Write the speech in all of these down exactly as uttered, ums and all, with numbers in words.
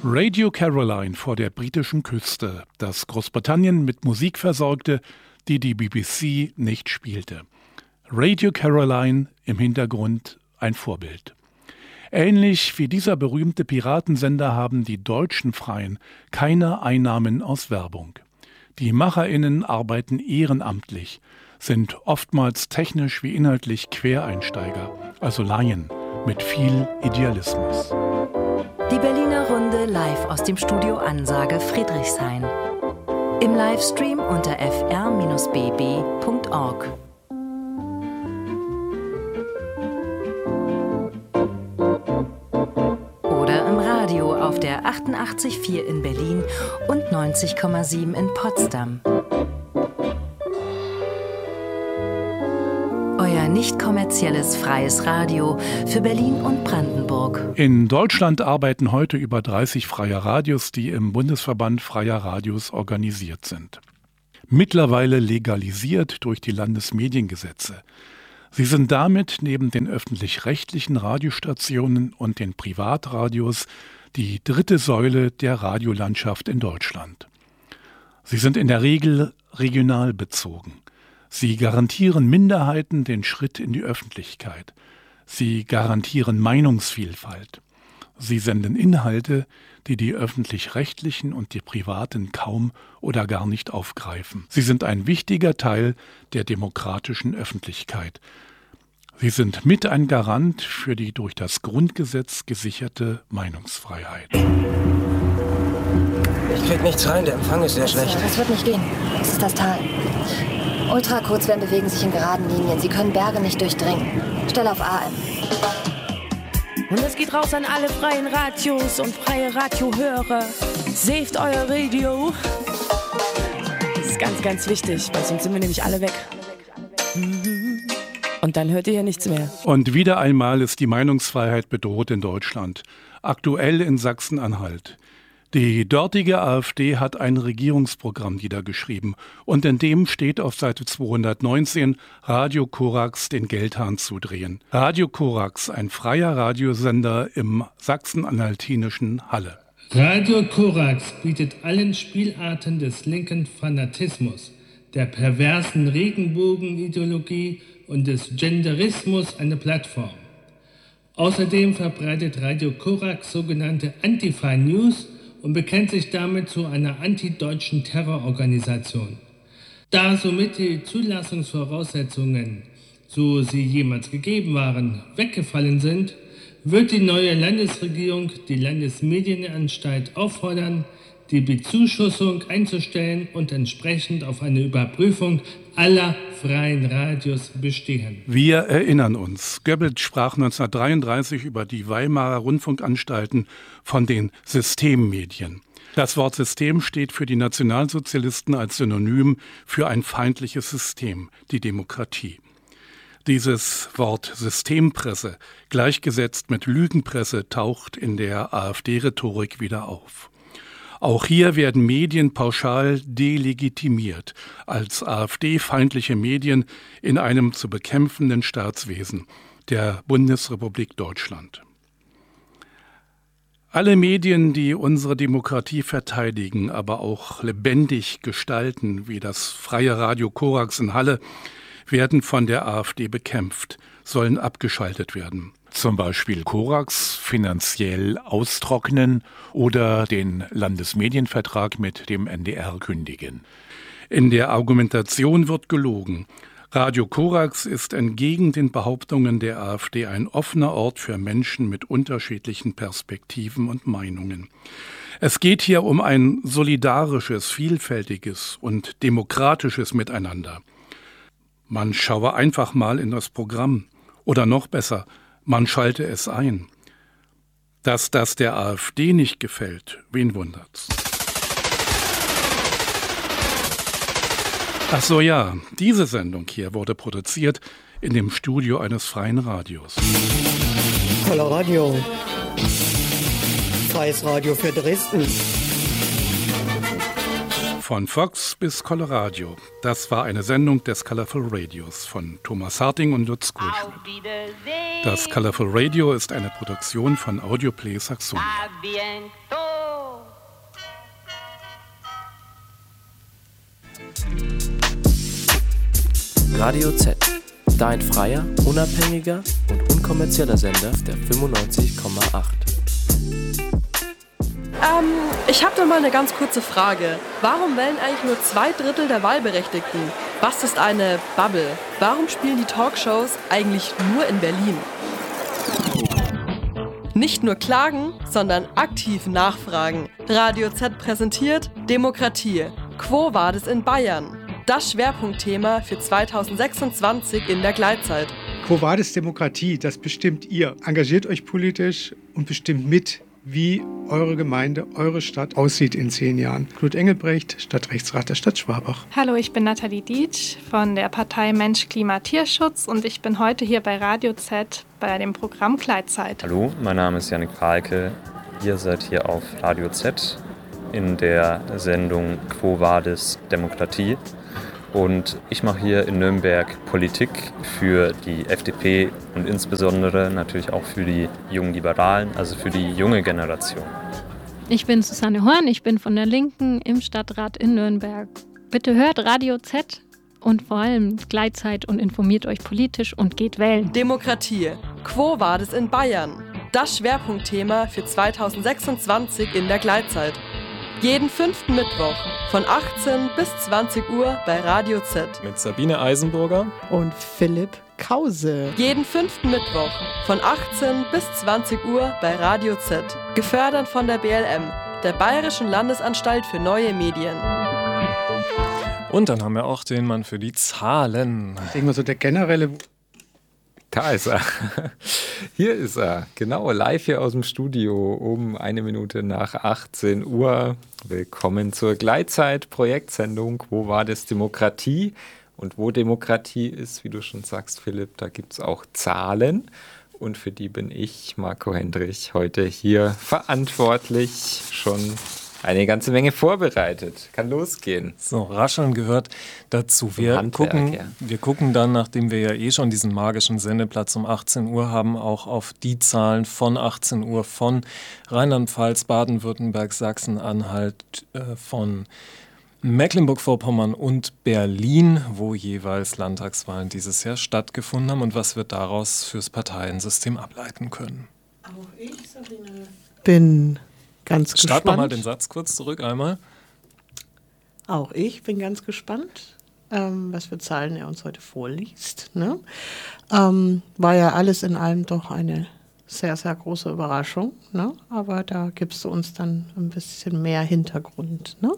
Radio Caroline vor der britischen Küste, das Großbritannien mit Musik versorgte, die die B B C nicht spielte. Radio Caroline im Hintergrund ein Vorbild. Ähnlich wie dieser berühmte Piratensender haben die deutschen Freien keine Einnahmen aus Werbung. Die MacherInnen arbeiten ehrenamtlich, sind oftmals technisch wie inhaltlich Quereinsteiger, also Laien mit viel Idealismus. Die Berliner Runde live aus dem Studio Ansage Friedrichshain. Im Livestream unter f r b b punkt org. Oder im Radio auf der achtundachtzig Komma vier in Berlin und neunzig Komma sieben in Potsdam. Euer nicht kommerzielles freies Radio für Berlin und Brandenburg. In Deutschland arbeiten heute über dreißig freie Radios, die im Bundesverband Freier Radios organisiert sind. Mittlerweile legalisiert durch die Landesmediengesetze. Sie sind damit neben den öffentlich-rechtlichen Radiostationen und den Privatradios die dritte Säule der Radiolandschaft in Deutschland. Sie sind in der Regel regional bezogen. Sie garantieren Minderheiten den Schritt in die Öffentlichkeit. Sie garantieren Meinungsvielfalt. Sie senden Inhalte, die die öffentlich-rechtlichen und die privaten kaum oder gar nicht aufgreifen. Sie sind ein wichtiger Teil der demokratischen Öffentlichkeit. Sie sind mit ein Garant für die durch das Grundgesetz gesicherte Meinungsfreiheit. Ich krieg nichts rein, der Empfang ist sehr schlecht. Das wird nicht gehen. Das ist das Tal. Ultrakurzwellen bewegen sich in geraden Linien. Sie können Berge nicht durchdringen. Stell auf A M. Und es geht raus an alle freien Radios und freie Radiohörer. Saved euer Radio. Das ist ganz, ganz wichtig, weil sonst sind wir nämlich alle weg. Und dann hört ihr ja nichts mehr. Und wieder einmal ist die Meinungsfreiheit bedroht in Deutschland. Aktuell in Sachsen-Anhalt. Die dortige AfD hat ein Regierungsprogramm niedergeschrieben und in dem steht auf Seite zweihundertneunzehn, Radio Korax den Geldhahn zudrehen. Radio Korax, ein freier Radiosender im sachsen-anhaltinischen Halle. Radio Korax bietet allen Spielarten des linken Fanatismus, der perversen Regenbogenideologie und des Genderismus eine Plattform. Außerdem verbreitet Radio Korax sogenannte Antifa-News und bekennt sich damit zu einer antideutschen Terrororganisation. Da somit die Zulassungsvoraussetzungen, so sie jemals gegeben waren, weggefallen sind, wird die neue Landesregierung die Landesmedienanstalt auffordern, die Bezuschussung einzustellen und entsprechend auf eine Überprüfung aller freien Radios bestehen. Wir erinnern uns, Goebbels sprach neunzehnhundertdreiunddreißig über die Weimarer Rundfunkanstalten von den Systemmedien. Das Wort System steht für die Nationalsozialisten als Synonym für ein feindliches System, die Demokratie. Dieses Wort Systempresse, gleichgesetzt mit Lügenpresse, taucht in der AfD-Rhetorik wieder auf. Auch hier werden Medien pauschal delegitimiert als AfD-feindliche Medien in einem zu bekämpfenden Staatswesen, der Bundesrepublik Deutschland. Alle Medien, die unsere Demokratie verteidigen, aber auch lebendig gestalten, wie das freie Radio Korax in Halle, werden von der AfD bekämpft, sollen abgeschaltet werden. Zum Beispiel Korax finanziell austrocknen oder den Landesmedienvertrag mit dem N D R kündigen. In der Argumentation wird gelogen. Radio Korax ist entgegen den Behauptungen der AfD ein offener Ort für Menschen mit unterschiedlichen Perspektiven und Meinungen. Es geht hier um ein solidarisches, vielfältiges und demokratisches Miteinander. Man schaue einfach mal in das Programm oder noch besser, man schalte es ein. Dass das der AfD nicht gefällt, wen wundert's? Ach so, ja, diese Sendung hier wurde produziert in dem Studio eines freien Radios. Coloradio. Freies Radio für Dresden. Von Fox bis Coloradio. Das war eine Sendung des Colorful Radios von Thomas Harting und Lutz Kulschmidt. Das Colorful Radio ist eine Produktion von Audioplay Saxonia. Radio Z, dein freier, unabhängiger und unkommerzieller Sender der fünfundneunzig Komma acht. Ähm, ich habe da mal eine ganz kurze Frage. Warum wählen eigentlich nur zwei Drittel der Wahlberechtigten? Was ist eine Bubble? Warum spielen die Talkshows eigentlich nur in Berlin? Nicht nur klagen, sondern aktiv nachfragen. Radio Z präsentiert Demokratie. Quo vadis in Bayern? Das Schwerpunktthema für zweitausendsechsundzwanzig in der Gleitzeit. Quo vadis Demokratie, das bestimmt ihr. Engagiert euch politisch und bestimmt mit, wie eure Gemeinde, eure Stadt aussieht in zehn Jahren. Knut Engelbrecht, Stadtrechtsrat der Stadt Schwabach. Hallo, ich bin Nathalie Dietsch von der Partei Mensch, Klima, Tierschutz und ich bin heute hier bei Radio Z bei dem Programm Gleitzeit. Hallo, mein Name ist Jannik Pahlke. Ihr seid hier auf Radio Z in der Sendung Quo vadis Demokratie. Und ich mache hier in Nürnberg Politik für die F D P und insbesondere natürlich auch für die jungen Liberalen, also für die junge Generation. Ich bin Susanne Horn, ich bin von der Linken im Stadtrat in Nürnberg. Bitte hört Radio Z und vor allem Gleitzeit und informiert euch politisch und geht wählen. Demokratie. Quo vadis in Bayern? Das Schwerpunktthema für zweitausendsechsundzwanzig in der Gleitzeit. Jeden fünften Mittwoch von achtzehn bis zwanzig Uhr bei Radio Z. Mit Sabine Eisenburger und Philipp Krause. Jeden fünften Mittwoch von achtzehn bis zwanzig Uhr bei Radio Z. Gefördert von der B L M, der Bayerischen Landesanstalt für neue Medien. Und dann haben wir auch den Mann für die Zahlen. Ich denke mal so der generelle... Da ist er. Hier ist er. Genau, live hier aus dem Studio um eine Minute nach achtzehn Uhr. Willkommen zur Gleitzeit-Projektsendung Quo vadis Demokratie? Und wo Demokratie ist, wie du schon sagst, Philipp, da gibt es auch Zahlen. Und für die bin ich, Marco Hendrich, heute hier verantwortlich. Schon eine ganze Menge vorbereitet. Kann losgehen. So, Rascheln gehört dazu. Wir gucken, ja. wir gucken dann, nachdem wir ja eh schon diesen magischen Sendeplatz um achtzehn Uhr haben, auch auf die Zahlen von achtzehn Uhr von Rheinland-Pfalz, Baden-Württemberg, Sachsen-Anhalt, äh, von Mecklenburg-Vorpommern und Berlin, wo jeweils Landtagswahlen dieses Jahr stattgefunden haben und was wir daraus fürs Parteiensystem ableiten können. Auch ich, Sabine, bin ganz Start gespannt. Start mal den Satz kurz zurück einmal. Auch ich bin ganz gespannt, ähm, was für Zahlen er uns heute vorliest. Ne? Ähm, war ja alles in allem doch eine sehr, sehr große Überraschung. Ne? Aber da gibst du uns dann ein bisschen mehr Hintergrund. Ne?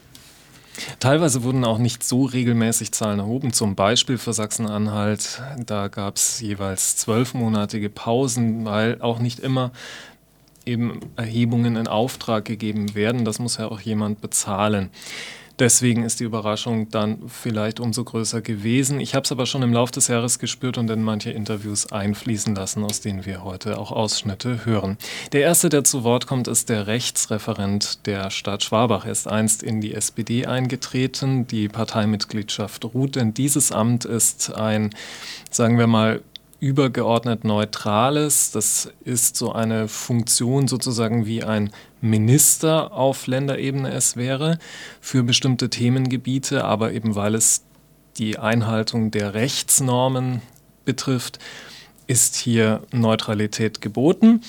Teilweise wurden auch nicht so regelmäßig Zahlen erhoben. Zum Beispiel für Sachsen-Anhalt, da gab es jeweils zwölfmonatige Pausen, weil auch nicht immer eben Erhebungen in Auftrag gegeben werden. Das muss ja auch jemand bezahlen. Deswegen ist die Überraschung dann vielleicht umso größer gewesen. Ich habe es aber schon im Laufe des Jahres gespürt und in manche Interviews einfließen lassen, aus denen wir heute auch Ausschnitte hören. Der erste, der zu Wort kommt, ist der Rechtsreferent der Stadt Schwabach. Er ist einst in die S P D eingetreten. Die Parteimitgliedschaft ruht, denn dieses Amt ist ein, sagen wir mal, übergeordnet Neutrales. Das ist so eine Funktion sozusagen wie ein Minister auf Länderebene es wäre für bestimmte Themengebiete, aber eben weil es die Einhaltung der Rechtsnormen betrifft, ist hier Neutralität geboten.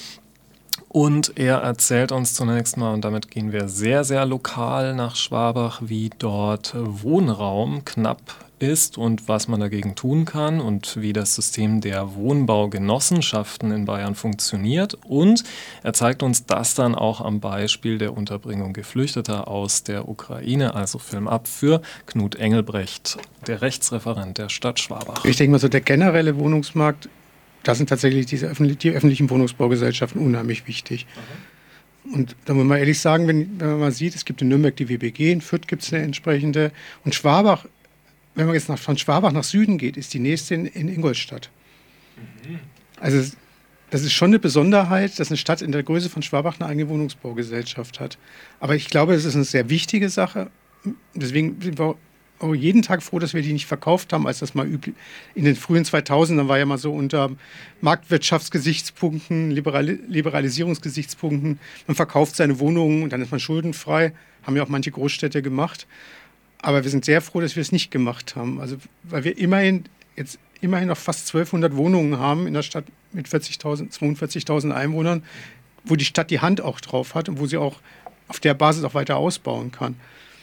Und er erzählt uns zunächst mal, und damit gehen wir sehr, sehr lokal nach Schwabach, wie dort Wohnraum knapp ist und was man dagegen tun kann und wie das System der Wohnbaugenossenschaften in Bayern funktioniert. Und er zeigt uns das dann auch am Beispiel der Unterbringung Geflüchteter aus der Ukraine, also Film ab für Knut Engelbrecht, der Rechtsreferent der Stadt Schwabach. Ich denke mal so, der generelle Wohnungsmarkt, da sind tatsächlich diese öffentlich, die öffentlichen Wohnungsbaugesellschaften unheimlich wichtig. Mhm. Und da muss man ehrlich sagen, wenn, wenn man mal sieht, es gibt in Nürnberg die W B G, in Fürth gibt es eine entsprechende. Und Schwabach, wenn man jetzt nach, von Schwabach nach Süden geht, ist die nächste in, in Ingolstadt. Mhm. Also das ist schon eine Besonderheit, dass eine Stadt in der Größe von Schwabach eine eigene Wohnungsbaugesellschaft hat. Aber ich glaube, das ist eine sehr wichtige Sache. Deswegen sind wir auch jeden Tag froh, dass wir die nicht verkauft haben, als das mal üblich. In den frühen zweitausendern war ja mal so unter Marktwirtschaftsgesichtspunkten, Liberal- Liberalisierungsgesichtspunkten, man verkauft seine Wohnungen und dann ist man schuldenfrei. Haben ja auch manche Großstädte gemacht. Aber wir sind sehr froh, dass wir es nicht gemacht haben. Also, weil wir immerhin jetzt immerhin noch fast zwölfhundert Wohnungen haben in der Stadt mit vierzigtausend, zweiundvierzigtausend Einwohnern, wo die Stadt die Hand auch drauf hat und wo sie auch auf der Basis auch weiter ausbauen kann.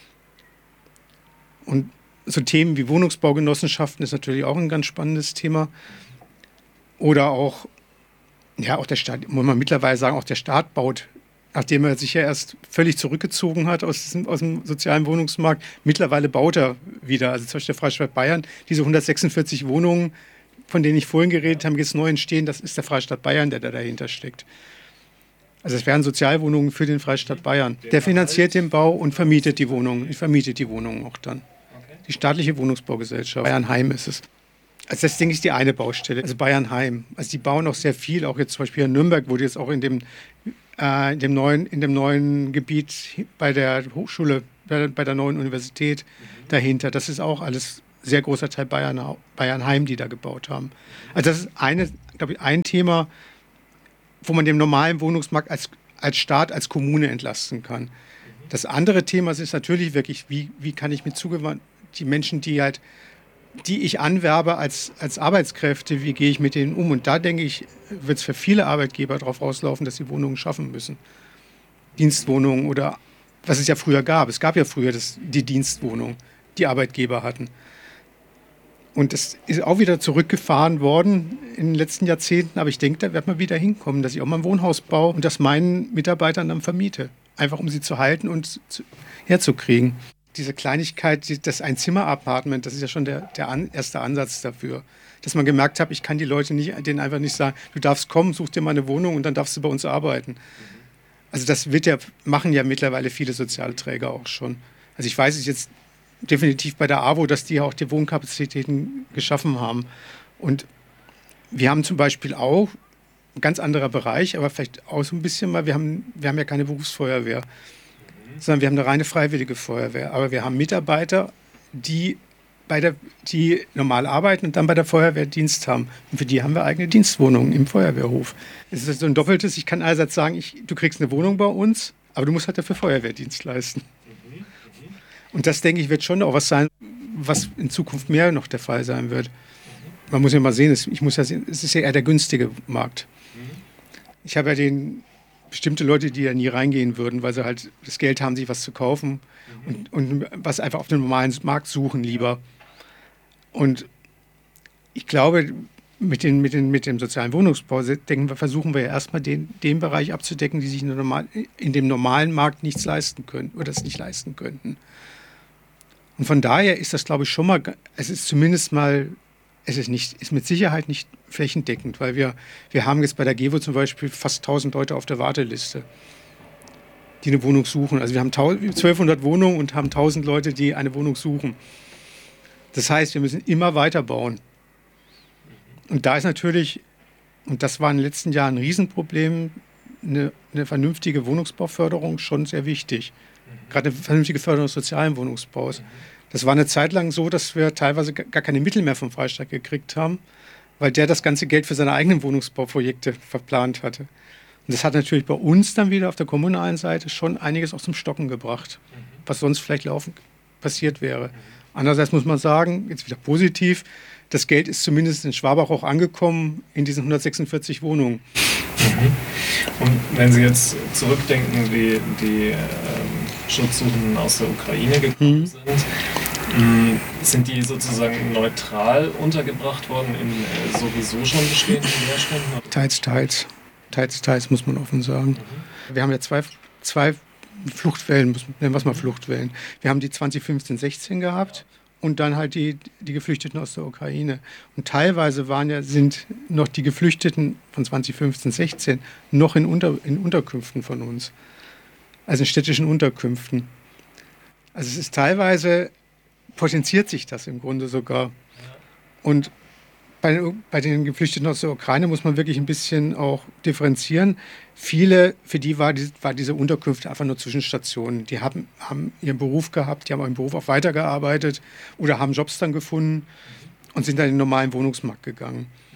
Und so Themen wie Wohnungsbaugenossenschaften ist natürlich auch ein ganz spannendes Thema. Oder auch, ja, auch der Staat, muss man mittlerweile sagen, auch der Staat baut, nachdem er sich ja erst völlig zurückgezogen hat aus, diesem, aus dem sozialen Wohnungsmarkt, mittlerweile baut er wieder. Also zum Beispiel der Freistaat Bayern, diese hundertsechsundvierzig Wohnungen, von denen ich vorhin geredet habe, jetzt neu entstehen, das ist der Freistaat Bayern, der da dahinter steckt. Also es wären Sozialwohnungen für den Freistaat Bayern. Der finanziert den Bau und vermietet die Wohnungen, vermietet die Wohnungen auch dann. Die staatliche Wohnungsbaugesellschaft, Bayern Heim ist es. Also das, denke ich, ist die eine Baustelle, also Bayern Heim. Also die bauen auch sehr viel, auch jetzt zum Beispiel in Nürnberg wurde jetzt auch in dem, äh, in dem, neuen, in dem neuen Gebiet bei der Hochschule, bei, bei der neuen Universität mhm. dahinter. Das ist auch alles sehr großer Teil Bayern, Bayern Heim, die da gebaut haben. Also das ist eine, glaube ich, ein Thema, wo man den normalen Wohnungsmarkt als, als Staat, als Kommune entlasten kann. Mhm. Das andere Thema ist natürlich wirklich, wie, wie kann ich mit zugewandt, die Menschen, die halt die ich anwerbe als, als Arbeitskräfte, wie gehe ich mit denen um? Und da, denke ich, wird es für viele Arbeitgeber darauf rauslaufen, dass sie Wohnungen schaffen müssen. Dienstwohnungen oder was es ja früher gab. Es gab ja früher das, die Dienstwohnung, die Arbeitgeber hatten. Und es ist auch wieder zurückgefahren worden in den letzten Jahrzehnten. Aber ich denke, da wird man wieder hinkommen, dass ich auch mal ein Wohnhaus baue und das meinen Mitarbeitern dann vermiete. Einfach um sie zu halten und zu, herzukriegen. Diese Kleinigkeit, das Ein-Zimmer-Apartment, das ist ja schon der, der an, erste Ansatz dafür. Dass man gemerkt hat, ich kann die Leute nicht, denen einfach nicht sagen, du darfst kommen, such dir mal eine Wohnung und dann darfst du bei uns arbeiten. Also das wird ja, machen ja mittlerweile viele Sozialträger auch schon. Also ich weiß es jetzt definitiv bei der A W O, dass die ja auch die Wohnkapazitäten geschaffen haben. Und wir haben zum Beispiel auch, ein ganz anderer Bereich, aber vielleicht auch so ein bisschen mal, wir haben, wir haben ja keine Berufsfeuerwehr, sondern wir haben eine reine freiwillige Feuerwehr. Aber wir haben Mitarbeiter, die, bei der, die normal arbeiten und dann bei der Feuerwehr Dienst haben. Und für die haben wir eigene Dienstwohnungen im Feuerwehrhof. Es ist so ein doppeltes, ich kann einerseits sagen, ich, du kriegst eine Wohnung bei uns, aber du musst halt dafür Feuerwehrdienst leisten. Und das, denke ich, wird schon auch was sein, was in Zukunft mehr noch der Fall sein wird. Man muss ja mal sehen, es, ich muss ja sehen, es ist ja eher der günstige Markt. Ich habe ja den... bestimmte Leute, die da nie reingehen würden, weil sie halt das Geld haben, sich was zu kaufen und, und was einfach auf dem normalen Markt suchen lieber. Und ich glaube, mit, den, mit, den, mit dem sozialen Wohnungsbau denken wir, versuchen wir ja erstmal den, den Bereich abzudecken, die sich in, normal, in dem normalen Markt nichts leisten können oder das nicht leisten könnten. Und von daher ist das, glaube ich, schon mal, es ist zumindest mal, es ist, nicht, ist mit Sicherheit nicht flächendeckend, weil wir, wir haben jetzt bei der GEWO zum Beispiel fast tausend Leute auf der Warteliste, die eine Wohnung suchen. Also wir haben zwölfhundert Wohnungen und haben tausend Leute, die eine Wohnung suchen. Das heißt, wir müssen immer weiter bauen. Und da ist natürlich, und das war in den letzten Jahren ein Riesenproblem, eine, eine vernünftige Wohnungsbauförderung schon sehr wichtig. Gerade eine vernünftige Förderung des sozialen Wohnungsbaus. Das war eine Zeit lang so, dass wir teilweise gar keine Mittel mehr vom Freistaat gekriegt haben, weil der das ganze Geld für seine eigenen Wohnungsbauprojekte verplant hatte. Und das hat natürlich bei uns dann wieder auf der kommunalen Seite schon einiges auch zum Stocken gebracht, was sonst vielleicht laufen passiert wäre. Andererseits muss man sagen, jetzt wieder positiv, das Geld ist zumindest in Schwabach auch angekommen in diesen hundertsechsundvierzig Wohnungen. Mhm. Und wenn Sie jetzt zurückdenken, wie die ähm, Schutzsuchenden aus der Ukraine gekommen mhm. sind, ähm, sind die sozusagen neutral untergebracht worden in äh, sowieso schon bestehenden Leerständen? Teils, teils. Teils, teils, muss man offen sagen. Mhm. Wir haben ja zwei, zwei Fluchtwellen, nennen wir es mal Fluchtwellen. Wir haben die zwanzig fünfzehn sechzehn gehabt und dann halt die, die Geflüchteten aus der Ukraine. Und teilweise waren ja, sind noch die Geflüchteten von zwanzig fünfzehn sechzehn noch in, Unter, in Unterkünften von uns. Also in städtischen Unterkünften. Also es ist teilweise, potenziert sich das im Grunde sogar. Und bei, bei den Geflüchteten aus der Ukraine muss man wirklich ein bisschen auch differenzieren. Viele, für die war, die, war diese Unterkünfte einfach nur Zwischenstationen. Die haben, haben ihren Beruf gehabt, die haben ihren Beruf auch weitergearbeitet oder haben Jobs dann gefunden und sind dann in den normalen Wohnungsmarkt gegangen.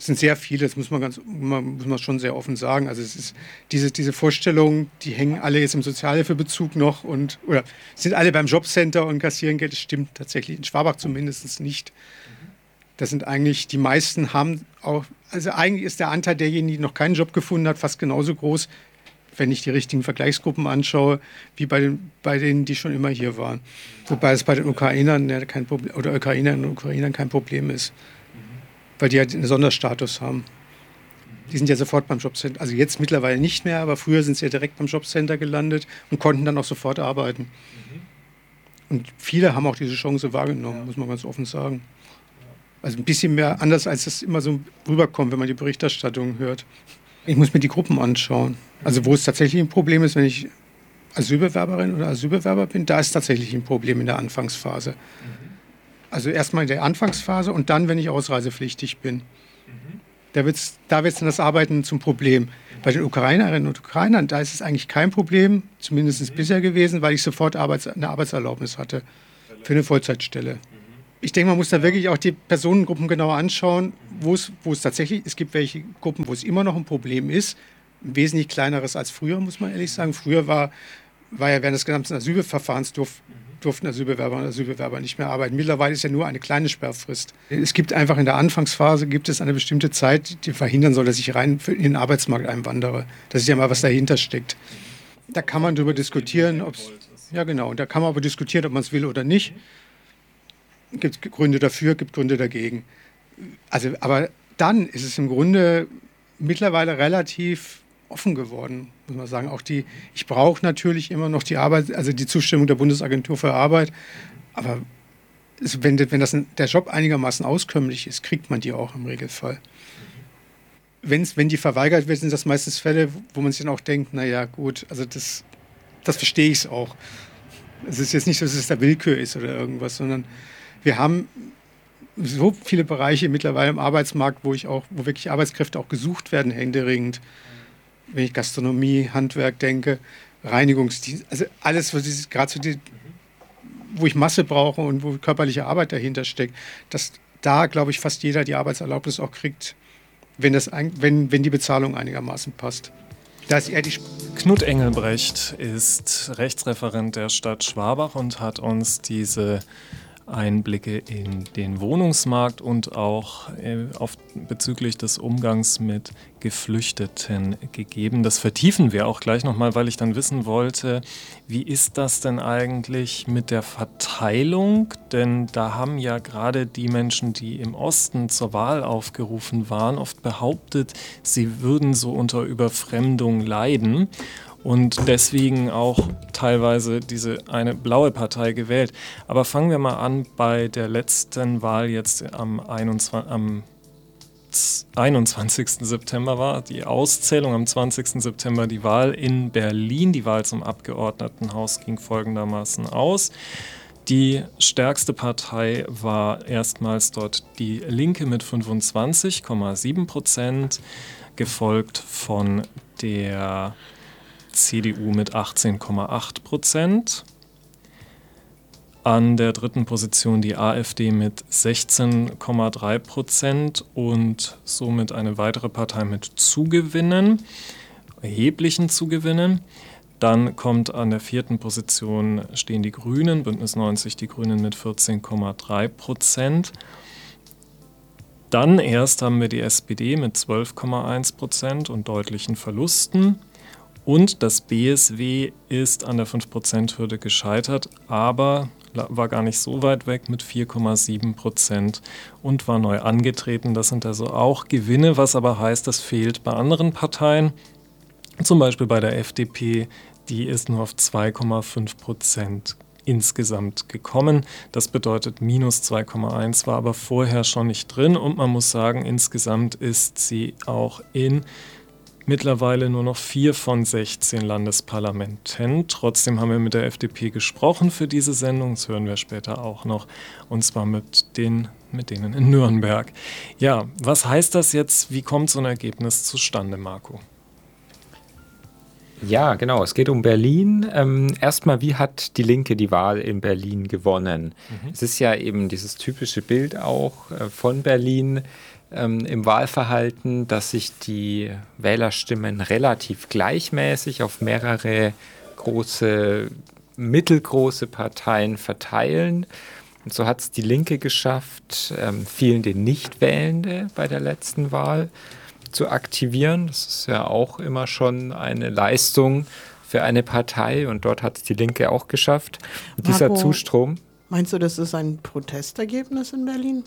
Das sind sehr viele, das muss man ganz, muss man schon sehr offen sagen. Also es ist diese, diese Vorstellungen, die hängen alle jetzt im Sozialhilfebezug noch und oder sind alle beim Jobcenter und kassieren Geld. Das stimmt tatsächlich in Schwabach zumindest nicht. Das sind eigentlich, die meisten haben auch, also eigentlich ist der Anteil derjenigen, die noch keinen Job gefunden hat, fast genauso groß, wenn ich die richtigen Vergleichsgruppen anschaue, wie bei, den, bei denen, die schon immer hier waren. Wobei es bei den Ukrainern ja kein Problem, oder Ukrainerinnen und Ukrainern kein Problem ist. Weil die halt einen Sonderstatus haben. Die sind ja sofort beim Jobcenter, also jetzt mittlerweile nicht mehr, aber früher sind sie ja direkt beim Jobcenter gelandet und konnten dann auch sofort arbeiten. Mhm. Und viele haben auch diese Chance wahrgenommen, ja. muss man ganz offen sagen. Also ein bisschen mehr anders, als das immer so rüberkommt, wenn man die Berichterstattung hört. Ich muss mir die Gruppen anschauen. Also wo es tatsächlich ein Problem ist, wenn ich Asylbewerberin oder Asylbewerber bin, da ist tatsächlich ein Problem in der Anfangsphase. Mhm. Also erstmal in der Anfangsphase und dann, wenn ich ausreisepflichtig bin. Mhm. Da wird da wird's dann das Arbeiten zum Problem. Mhm. Bei den Ukrainerinnen und Ukrainern, da ist es eigentlich kein Problem, zumindest mhm. bisher gewesen, weil ich sofort Arbeits-, eine Arbeitserlaubnis hatte für eine Vollzeitstelle. Mhm. Ich denke, man muss da wirklich auch die Personengruppen genauer anschauen, wo es, wo es tatsächlich, es gibt welche Gruppen, wo es immer noch ein Problem ist, ein wesentlich kleineres als früher, muss man ehrlich sagen. Früher war, war ja während des gesamten Asylverfahrens durf, durften Asylbewerber und Asylbewerber nicht mehr arbeiten. Mittlerweile ist ja nur eine kleine Sperrfrist. Es gibt einfach in der Anfangsphase gibt es eine bestimmte Zeit, die verhindern soll, dass ich rein in den Arbeitsmarkt einwandere. Das ist ja mal, was dahinter steckt. Da kann man darüber diskutieren, ob es, ja genau, und da kann man aber diskutieren, ob man es will oder nicht. Es gibt Gründe dafür, gibt Gründe dagegen. Also, aber dann ist es im Grunde mittlerweile relativ offen geworden, muss man sagen. Auch die, ich brauche natürlich immer noch die Arbeit, also die Zustimmung der Bundesagentur für Arbeit. Aber es, wenn, wenn das, der Job einigermaßen auskömmlich ist, kriegt man die auch im Regelfall. Wenn's, wenn die verweigert wird, sind das meistens Fälle, wo man sich dann auch denkt, naja gut, also das, das verstehe ich auch. Es ist jetzt nicht so, dass es da Willkür ist oder irgendwas, sondern wir haben so viele Bereiche mittlerweile im Arbeitsmarkt, wo ich auch, wo wirklich Arbeitskräfte auch gesucht werden, händeringend. Wenn ich Gastronomie, Handwerk denke, Reinigungsdienst, also alles, was ist, gerade so die, wo ich Masse brauche und wo körperliche Arbeit dahinter steckt, dass da, glaube ich, fast jeder die Arbeitserlaubnis auch kriegt, wenn, das, wenn, wenn die Bezahlung einigermaßen passt. Da ist eher die Knut Engelbrecht ist Rechtsreferent der Stadt Schwabach und hat uns diese Einblicke in den Wohnungsmarkt und auch äh, auf, bezüglich des Umgangs mit Geflüchteten gegeben. Das vertiefen wir auch gleich nochmal, weil ich dann wissen wollte, wie ist das denn eigentlich mit der Verteilung? Denn da haben ja gerade die Menschen, die im Osten zur Wahl aufgerufen waren, oft behauptet, sie würden so unter Überfremdung leiden. Und deswegen auch teilweise diese eine blaue Partei gewählt. Aber fangen wir mal an bei der letzten Wahl jetzt am, einundzwanzigsten, am einundzwanzigsten September war die Auszählung, am zwanzigsten September die Wahl in Berlin. Die Wahl zum Abgeordnetenhaus ging folgendermaßen aus. Die stärkste Partei war erstmals dort die Linke mit fünfundzwanzig Komma sieben Prozent, gefolgt von der C D U mit achtzehn Komma acht Prozent. An der dritten Position die AfD mit sechzehn Komma drei Prozent und somit eine weitere Partei mit Zugewinnen, erheblichen Zugewinnen. Dann kommt an der vierten Position stehen die Grünen, Bündnis neunzig, die Grünen mit vierzehn Komma drei Prozent. Dann erst haben wir die S P D mit zwölf Komma eins Prozent und deutlichen Verlusten. Und das B S W ist an der fünf Prozent Hürde gescheitert, aber war gar nicht so weit weg mit vier Komma sieben Prozent und war neu angetreten. Das sind also auch Gewinne, was aber heißt, das fehlt bei anderen Parteien. Zum Beispiel bei der F D P, die ist nur auf zwei Komma fünf Prozent insgesamt gekommen. Das bedeutet minus zwei Komma eins, war aber vorher schon nicht drin. Und man muss sagen, insgesamt ist sie auch in mittlerweile nur noch vier von sechzehn Landesparlamenten. Trotzdem haben wir mit der F D P gesprochen für diese Sendung. Das hören wir später auch noch. Und zwar mit, den, mit denen in Nürnberg. Ja, was heißt das jetzt? Wie kommt so ein Ergebnis zustande, Marco? Ja, genau. Es geht um Berlin. Ähm, erstmal, wie hat die Linke die Wahl in Berlin gewonnen? Mhm. Es ist ja eben dieses typische Bild auch äh, von Berlin. ähm, im Wahlverhalten, dass sich die Wählerstimmen relativ gleichmäßig auf mehrere große, mittelgroße Parteien verteilen. Und so hat es die Linke geschafft, ähm, vielen den Nichtwählende bei der letzten Wahl zu aktivieren. Das ist ja auch immer schon eine Leistung für eine Partei und dort hat es die Linke auch geschafft. Und dieser Marco, Zustrom. Meinst du, das ist ein Protestergebnis in Berlin?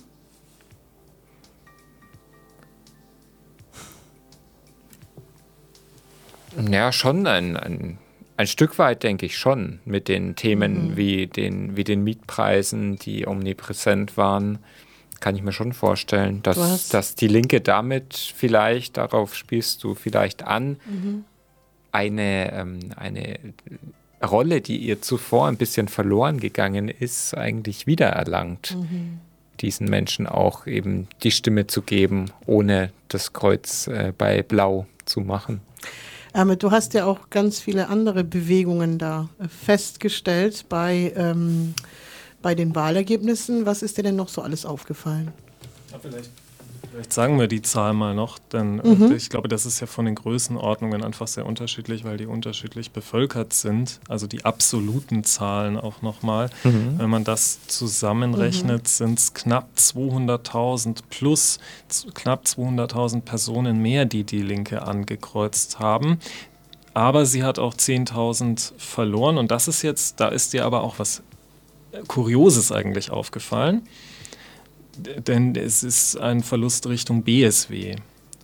Ja, schon ein, ein, ein Stück weit, denke ich schon, mit den Themen mhm. wie, den, wie den Mietpreisen, die omnipräsent waren. Kann ich mir schon vorstellen, dass, dass die Linke damit vielleicht, darauf spielst du vielleicht an, mhm. eine, ähm, eine Rolle, die ihr zuvor ein bisschen verloren gegangen ist, eigentlich wiedererlangt. Mhm. Diesen Menschen auch eben die Stimme zu geben, ohne das Kreuz äh, bei Blau zu machen. Ähm, du hast ja auch ganz viele andere Bewegungen da festgestellt bei, ähm, bei den Wahlergebnissen. Was ist dir denn noch so alles aufgefallen? Ja, vielleicht. Vielleicht sagen wir die Zahl mal noch, denn Mhm. ich glaube, das ist ja von den Größenordnungen einfach sehr unterschiedlich, weil die unterschiedlich bevölkert sind. Also die absoluten Zahlen auch nochmal. Mhm. Wenn man das zusammenrechnet, Mhm. sind es knapp zweihunderttausend plus z- knapp zweihunderttausend Personen mehr, die die Linke angekreuzt haben. Aber sie hat auch zehntausend verloren und das ist jetzt, da ist dir aber auch was Kurioses eigentlich aufgefallen. Denn es ist ein Verlust Richtung B S W.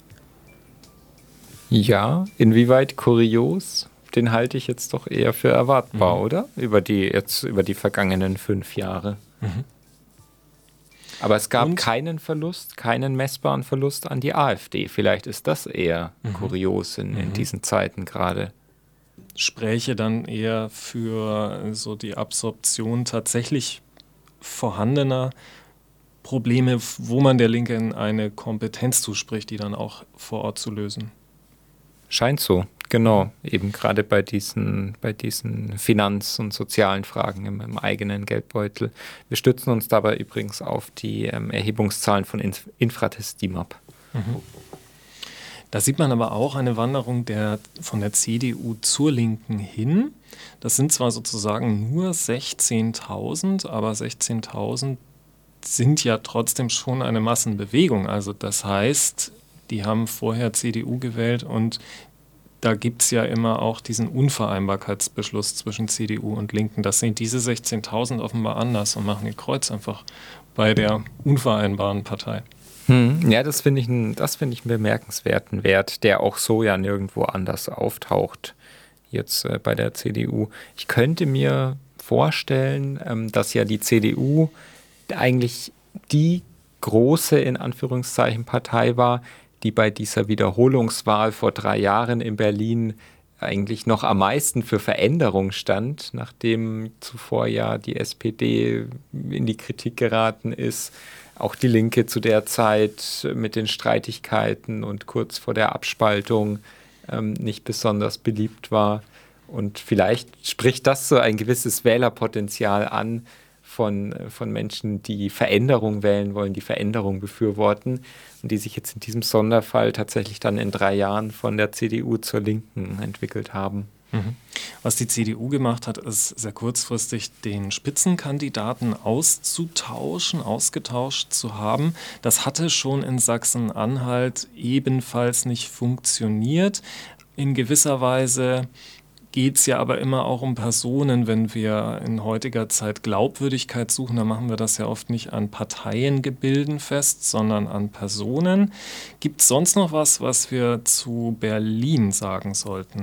Ja, inwieweit kurios? Den halte ich jetzt doch eher für erwartbar, Mhm. oder? Über die, jetzt über die vergangenen fünf Jahre. Mhm. Aber es gab Und? keinen Verlust, keinen messbaren Verlust an die AfD. Vielleicht ist das eher Mhm. kurios in, in Mhm. diesen Zeiten gerade. Spräche dann eher für so die Absorption tatsächlich vorhandener Probleme, wo man der Linken eine Kompetenz zuspricht, die dann auch vor Ort zu lösen. Scheint so, genau. Eben gerade bei diesen, bei diesen Finanz- und sozialen Fragen im, im eigenen Geldbeutel. Wir stützen uns dabei übrigens auf die ähm, Erhebungszahlen von Inf- Infratest D I M A P. Mhm. Da sieht man aber auch eine Wanderung der, von der C D U zur Linken hin. Das sind zwar sozusagen nur sechzehntausend, aber sechzehntausend sind ja trotzdem schon eine Massenbewegung. Also das heißt, die haben vorher C D U gewählt und da gibt es ja immer auch diesen Unvereinbarkeitsbeschluss zwischen C D U und Linken. Das sehen diese sechzehntausend offenbar anders und machen ihr Kreuz einfach bei der unvereinbaren Partei. Hm, ja, das finde ich, ein- das finde ich einen bemerkenswerten Wert, der auch so ja nirgendwo anders auftaucht, jetzt äh, bei der C D U. Ich könnte mir vorstellen, ähm, dass ja die C D U eigentlich die große, in Anführungszeichen, Partei war, die bei dieser Wiederholungswahl vor drei Jahren in Berlin eigentlich noch am meisten für Veränderung stand, nachdem zuvor ja die S P D in die Kritik geraten ist, auch die Linke zu der Zeit mit den Streitigkeiten und kurz vor der Abspaltung ähm, nicht besonders beliebt war. Und vielleicht spricht das so ein gewisses Wählerpotenzial an von, von Menschen, die Veränderung wählen wollen, die Veränderung befürworten und die sich jetzt in diesem Sonderfall tatsächlich dann in drei Jahren von der C D U zur Linken entwickelt haben. Mhm. Was die C D U gemacht hat, ist sehr kurzfristig den Spitzenkandidaten auszutauschen, ausgetauscht zu haben. Das hatte schon in Sachsen-Anhalt ebenfalls nicht funktioniert. In gewisser Weise geht es ja aber immer auch um Personen. Wenn wir in heutiger Zeit Glaubwürdigkeit suchen, dann machen wir das ja oft nicht an Parteiengebilden fest, sondern an Personen. Gibt es sonst noch was, was wir zu Berlin sagen sollten?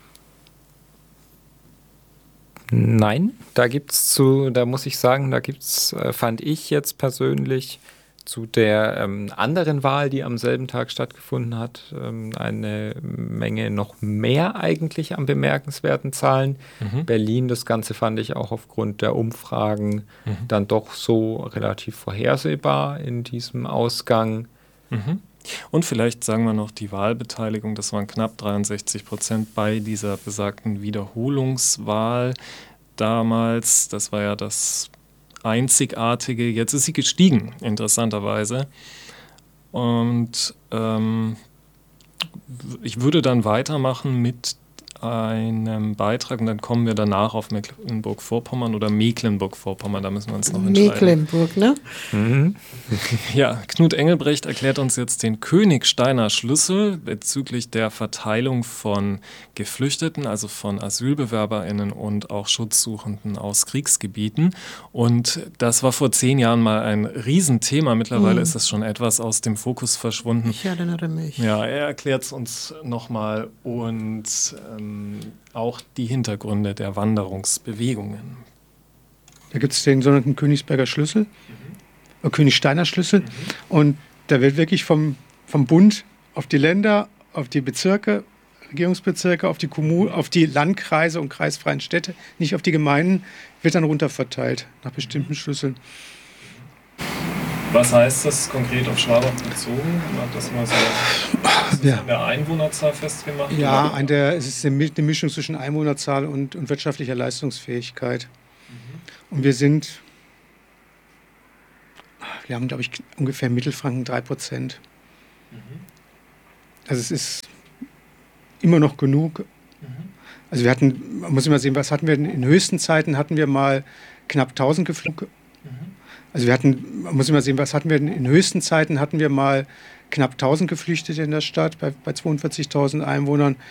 Nein, da gibt's zu, da muss ich sagen, da gibt's, äh, fand ich jetzt persönlich zu der ähm, anderen Wahl, die am selben Tag stattgefunden hat, ähm, eine Menge noch mehr eigentlich an bemerkenswerten Zahlen. Mhm. Berlin, das Ganze fand ich auch aufgrund der Umfragen Mhm. dann doch so relativ vorhersehbar in diesem Ausgang. Mhm. Und vielleicht sagen wir noch die Wahlbeteiligung, das waren knapp dreiundsechzig Prozent bei dieser besagten Wiederholungswahl damals. Das war ja das Einzigartige. Jetzt ist sie gestiegen, interessanterweise. Und ähm, ich würde dann weitermachen mit einem Beitrag und dann kommen wir danach auf Mecklenburg-Vorpommern oder Mecklenburg-Vorpommern, da müssen wir uns noch entscheiden. Mecklenburg, ne? Mhm. Ja, Knut Engelbrecht erklärt uns jetzt den Königsteiner Schlüssel bezüglich der Verteilung von Geflüchteten, also von AsylbewerberInnen und auch Schutzsuchenden aus Kriegsgebieten. Und das war vor zehn Jahren mal ein Riesenthema. Mittlerweile mhm. ist das schon etwas aus dem Fokus verschwunden. Ich erinnere mich. Ja, er erklärt es uns nochmal und ähm, auch die Hintergründe der Wanderungsbewegungen. Da gibt es den sogenannten Königsberger Schlüssel, mhm. äh, Königsteiner Schlüssel. Mhm. Und da wird wirklich vom, vom Bund auf die Länder, auf die Bezirke, Regierungsbezirke, auf die Kommunen, auf die Landkreise und kreisfreien Städte, nicht auf die Gemeinden, wird dann runterverteilt nach bestimmten Schlüsseln. Was heißt das konkret auf Schwabach bezogen? Hat das mal so ist das ja. an der Einwohnerzahl festgemacht? Ja, an der, es ist eine Mischung zwischen Einwohnerzahl und, und wirtschaftlicher Leistungsfähigkeit. Mhm. Und wir sind, wir haben, glaube ich, ungefähr Mittelfranken drei Prozent. Mhm. Also es ist immer noch genug. Mhm. Also wir hatten, man muss immer sehen, was hatten wir denn? In höchsten Zeiten hatten wir mal knapp tausend Geflüchtete. Mhm. Also wir hatten, man muss immer sehen, was hatten wir denn? In höchsten Zeiten hatten wir mal knapp tausend Geflüchtete in der Stadt bei, bei zweiundvierzigtausend Einwohnern.